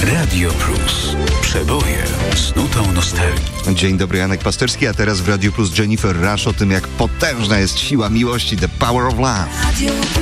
Radio Plus. Przeboje z nutą nostalgii. Dzień dobry, Janek Pasterski, a teraz w Radio Plus Jennifer Rush o tym, jak potężna jest siła miłości, The Power of Love.